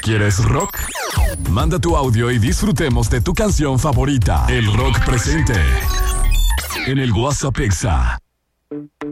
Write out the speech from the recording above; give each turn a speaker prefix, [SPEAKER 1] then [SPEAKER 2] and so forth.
[SPEAKER 1] ¿Quieres rock? Manda tu audio y disfrutemos de tu canción favorita. El rock presente en el WhatsApp Exa.